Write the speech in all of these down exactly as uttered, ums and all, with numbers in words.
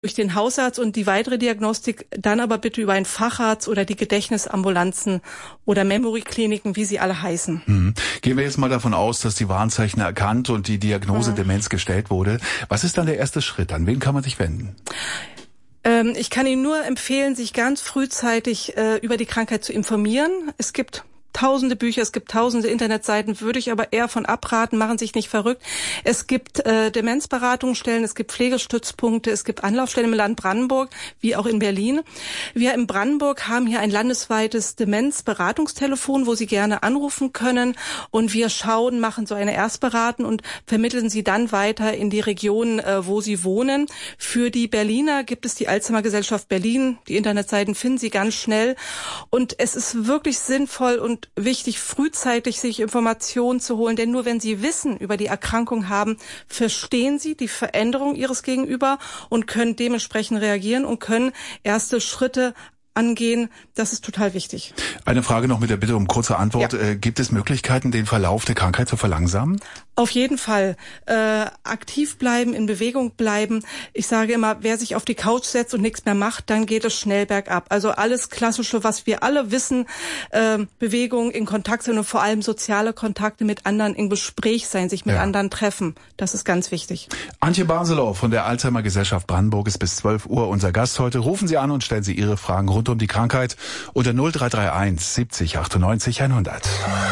durch den Hausarzt und die weitere Diagnostik dann aber bitte über einen Facharzt oder die Gedächtnisambulanzen oder Memory-Kliniken, wie sie alle heißen. Hm. Gehen wir jetzt mal davon aus, dass die Warnzeichen erkannt und die Diagnose hm. Demenz gestellt wurde. Was ist dann der erste Schritt? An wen kann man sich wenden? Ähm, ich kann Ihnen nur empfehlen, sich ganz frühzeitig äh, über die Krankheit zu informieren. Es gibt tausende Bücher, es gibt tausende Internetseiten, würde ich aber eher von abraten, machen sich nicht verrückt. Es gibt äh, Demenzberatungsstellen, es gibt Pflegestützpunkte, es gibt Anlaufstellen im Land Brandenburg, wie auch in Berlin. Wir in Brandenburg haben hier ein landesweites Demenzberatungstelefon, wo Sie gerne anrufen können, und wir schauen, machen so eine Erstberatung und vermitteln Sie dann weiter in die Region, äh, wo Sie wohnen. Für die Berliner gibt es die Alzheimer Gesellschaft Berlin. Die Internetseiten finden Sie ganz schnell, und es ist wirklich sinnvoll und wichtig, frühzeitig sich Informationen zu holen, denn nur wenn Sie Wissen über die Erkrankung haben, verstehen Sie die Veränderung Ihres Gegenüber und können dementsprechend reagieren und können erste Schritte angehen. Das ist total wichtig. Eine Frage noch mit der Bitte um kurze Antwort. Ja. Äh, gibt es Möglichkeiten, den Verlauf der Krankheit zu verlangsamen? Auf jeden Fall. Äh, aktiv bleiben, in Bewegung bleiben. Ich sage immer, wer sich auf die Couch setzt und nichts mehr macht, dann geht es schnell bergab. Also alles Klassische, was wir alle wissen, äh, Bewegung, in Kontakt sein und vor allem soziale Kontakte mit anderen, in Gespräch sein, sich mit ja. anderen treffen. Das ist ganz wichtig. Antje Barselow von der Alzheimer Gesellschaft Brandenburg ist bis zwölf Uhr unser Gast heute. Rufen Sie an und stellen Sie Ihre Fragen rund um die Krankheit unter null drei drei eins siebzig achtundneunzig hundert.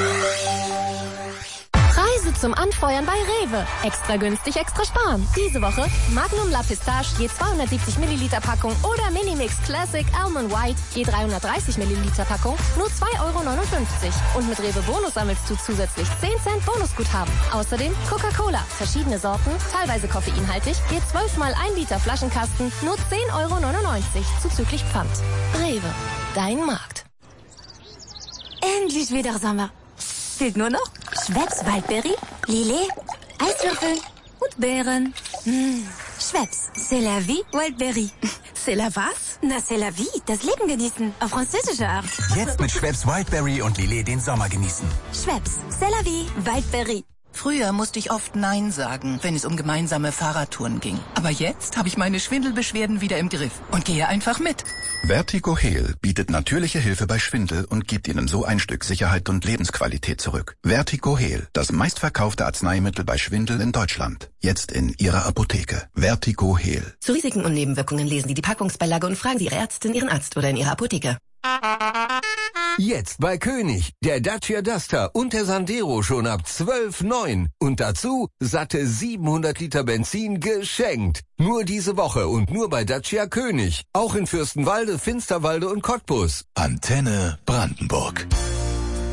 Preise zum Anfeuern bei Rewe. Extra günstig, extra sparen. Diese Woche Magnum La Pistache je zweihundertsiebzig Milliliter Packung oder Minimix Classic Almond White je dreihundertdreißig Milliliter Packung nur zwei Euro neunundfünfzig. Und mit Rewe Bonus sammelst du zusätzlich zehn Cent Bonusguthaben. Außerdem Coca-Cola, verschiedene Sorten, teilweise koffeinhaltig, je zwölf mal ein Liter Flaschenkasten nur zehn Euro neunundneunzig zuzüglich Pfand. Rewe, dein Markt. Endlich wieder Sommer. Fehlt nur noch Schweppes Waldbeere, Lillet, Eiswürfel und Beeren. Mmh. Schweppes, c'est la vie, Wildberry. C'est la was? Na, c'est la vie, das Leben genießen, auf französische Art. Jetzt mit Schweppes Wildberry und Lillet den Sommer genießen. Schweppes, c'est la vie, Wildberry. Früher musste ich oft Nein sagen, wenn es um gemeinsame Fahrradtouren ging. Aber jetzt habe ich meine Schwindelbeschwerden wieder im Griff und gehe einfach mit. Vertigo Heal bietet natürliche Hilfe bei Schwindel und gibt Ihnen so ein Stück Sicherheit und Lebensqualität zurück. Vertigo Heal, das meistverkaufte Arzneimittel bei Schwindel in Deutschland. Jetzt in Ihrer Apotheke. Vertigo Heal. Zu Risiken und Nebenwirkungen lesen Sie die Packungsbeilage und fragen Sie Ihre Ärztin, Ihren Arzt oder in Ihrer Apotheke. Jetzt bei König, der Dacia Duster und der Sandero schon ab zwölf Komma neun. Und dazu satte siebenhundert Liter Benzin geschenkt. Nur diese Woche und nur bei Dacia König. Auch in Fürstenwalde, Finsterwalde und Cottbus. Antenne Brandenburg.